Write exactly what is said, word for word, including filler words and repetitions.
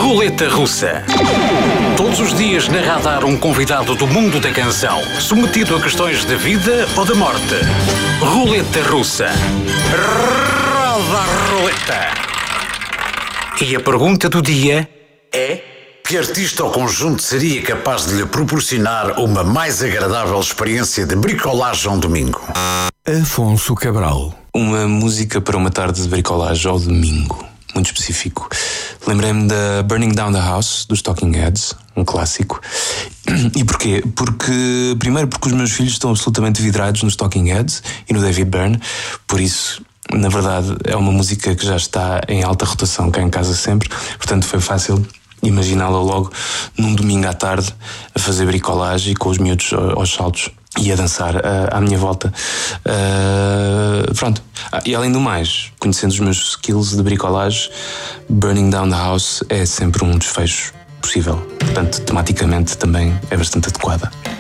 Roleta Russa. Todos os dias na Radar um convidado do mundo da canção, submetido a questões de vida ou de morte. Roleta Russa. Roda a roleta. E a pergunta do dia é: que artista ou conjunto seria capaz de lhe proporcionar uma mais agradável experiência de bricolagem ao domingo? Afonso Cabral. Uma música para uma tarde de bricolagem ao domingo, muito específico. Lembrei-me da Burning Down the House, dos Talking Heads, um clássico. E porquê? Porque, primeiro, porque os meus filhos estão absolutamente vidrados nos Talking Heads e no David Byrne, por isso, na verdade, é uma música que já está em alta rotação cá em casa sempre, portanto foi fácil imaginá-la logo num domingo à tarde a fazer bricolagem e com os miúdos aos saltos e a dançar uh, à minha volta. Uh, pronto. Ah, e além do mais, conhecendo os meus skills de bricolagem, Burning Down the House é sempre um desfecho possível. Portanto, tematicamente também é bastante adequada.